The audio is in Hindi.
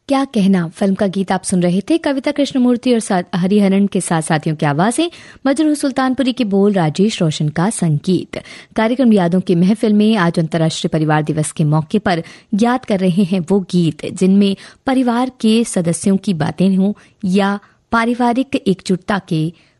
क्या कहना फिल्म का गीत आप सुन रहे थे। कविता कृष्णमूर्ति और हरिहरन के साथ साथियों की आवाजें, मजरूह सुल्तानपुरी के बोल, राजेश रोशन का संगीत। कार्यक्रम यादों की महफिल में आज अंतर्राष्ट्रीय परिवार दिवस के मौके पर याद कर रहे हैं वो गीत जिनमें परिवार के सदस्यों की बातें हों या पारिवारिक एकजुटता के